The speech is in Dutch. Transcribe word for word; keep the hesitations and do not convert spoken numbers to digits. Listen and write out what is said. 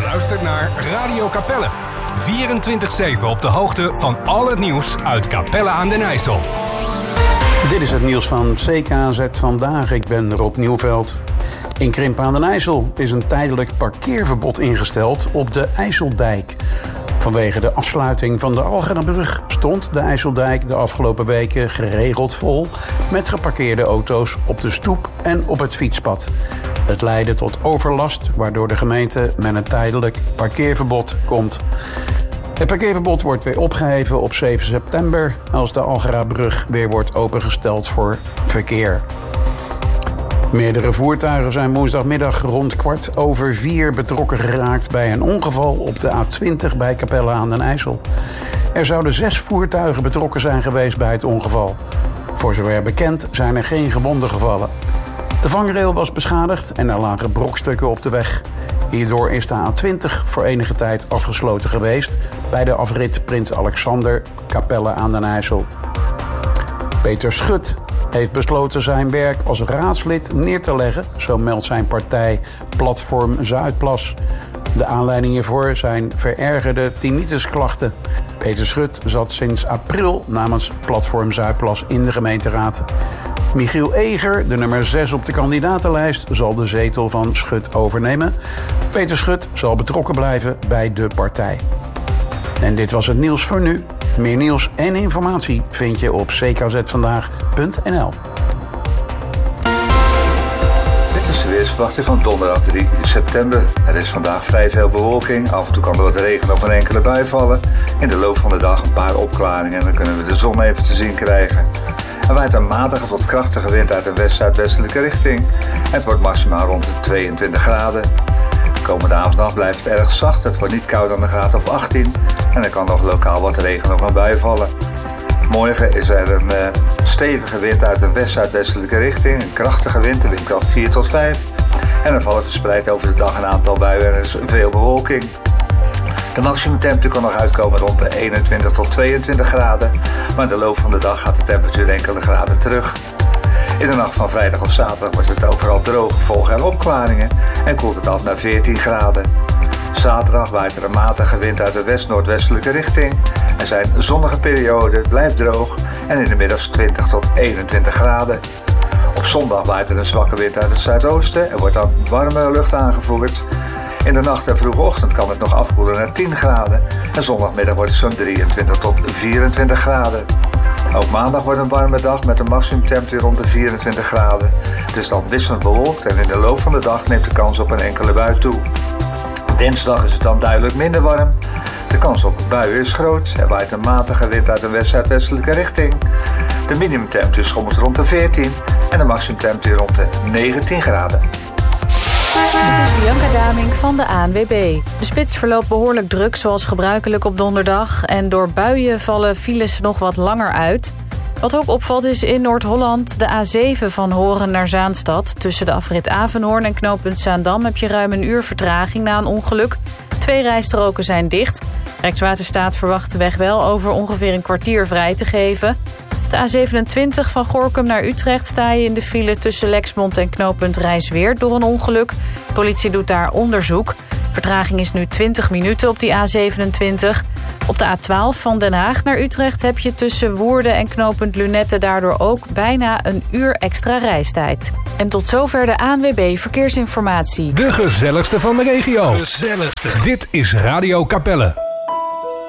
luistert naar Radio Capelle. vierentwintig zeven op de hoogte van al het nieuws uit Capelle aan den IJssel. Dit is het nieuws van C K Z Vandaag. Ik ben Rob Nieuwveld. In Krimpen aan den IJssel is een tijdelijk parkeerverbod ingesteld op de IJsseldijk. Vanwege de afsluiting van de Algenabrug stond de IJsseldijk de afgelopen weken geregeld vol met geparkeerde auto's op de stoep en op het fietspad. Het leidde tot overlast, waardoor de gemeente met een tijdelijk parkeerverbod komt. Het parkeerverbod wordt weer opgeheven op zeven september als de Algenabrug weer wordt opengesteld voor verkeer. Meerdere voertuigen zijn woensdagmiddag rond kwart over vier betrokken geraakt bij een ongeval op de A twintig bij Capelle aan den IJssel. Er zouden zes voertuigen betrokken zijn geweest bij het ongeval. Voor zover bekend zijn er geen gewonden gevallen. De vangrail was beschadigd en er lagen brokstukken op de weg. Hierdoor is de A twintig voor enige tijd afgesloten geweest bij de afrit Prins Alexander Capelle aan den IJssel. Peter Schut heeft besloten zijn werk als raadslid neer te leggen, zo meldt zijn partij Platform Zuidplas. De aanleiding hiervoor zijn verergerde tinnitusklachten. Peter Schut zat sinds april namens Platform Zuidplas in de gemeenteraad. Michiel Eger, de nummer zes op de kandidatenlijst, zal de zetel van Schut overnemen. Peter Schut zal betrokken blijven bij de partij. En dit was het nieuws voor nu. Meer nieuws en informatie vind je op c k z vandaag punt n l. Dit is de weersverwachting van donderdag drie september. Er is vandaag vrij veel bewolking. Af en toe kan er wat regen of een enkele bui vallen. In de loop van de dag een paar opklaringen en dan kunnen we de zon even te zien krijgen. Er waait een matige tot krachtige wind uit een west-zuidwestelijke richting. En het wordt maximaal rond de tweeëntwintig graden. De komende avond blijft het erg zacht. Het wordt niet kouder dan een graad of achttien. En er kan nog lokaal wat regen of een bui vallen. Morgen is er een uh, stevige wind uit een west-zuidwestelijke richting. Een krachtige wind, de windkracht vier tot vijf. En er vallen verspreid over de dag een aantal buien en er is veel bewolking. De maximumtemperatuur kan nog uitkomen rond de eenentwintig tot tweeëntwintig graden. Maar in de loop van de dag gaat de temperatuur enkele graden terug. In de nacht van vrijdag of zaterdag wordt het overal droog, gevolgen er opklaringen en koelt het af naar veertien graden. Zaterdag waait er een matige wind uit de west-noordwestelijke richting. Er zijn zonnige perioden, het blijft droog en in de middags twintig tot eenentwintig graden. Op zondag waait er een zwakke wind uit het zuidoosten en wordt dan warme lucht aangevoerd. In de nacht en vroege ochtend kan het nog afkoelen naar tien graden en zondagmiddag wordt het zo'n drieëntwintig tot vierentwintig graden. Ook maandag wordt een warme dag met een maximumtemperatuur rond de vierentwintig graden. Het is dan wisselend bewolkt en in de loop van de dag neemt de kans op een enkele bui toe. Dinsdag is het dan duidelijk minder warm. De kans op buien is groot. Er waait een matige wind uit een west-zuidwestelijke richting. De minimumtemperatuur schommelt rond de veertien en de maximumtemperatuur rond de negentien graden. Het is Bianca Damink van de A N W B. De spits verloopt behoorlijk druk zoals gebruikelijk op donderdag. En door buien vallen files nog wat langer uit. Wat ook opvalt is in Noord-Holland de A zeven van Horen naar Zaanstad. Tussen de afrit Avenhoorn en knooppunt Zaandam heb je ruim een uur vertraging na een ongeluk. Twee rijstroken zijn dicht. Rijkswaterstaat verwacht de weg wel over ongeveer een kwartier vrij te geven. De A zevenentwintig van Gorinchem naar Utrecht sta je in de file tussen Lexmond en knooppunt Rijsweerd door een ongeluk. De politie doet daar onderzoek. Vertraging is nu twintig minuten op die A zevenentwintig. Op de A twaalf van Den Haag naar Utrecht heb je tussen Woerden en knooppunt Lunette daardoor ook bijna een uur extra reistijd. En tot zover de A N W B Verkeersinformatie. De gezelligste van de regio. Gezelligste. Dit is Radio Capelle.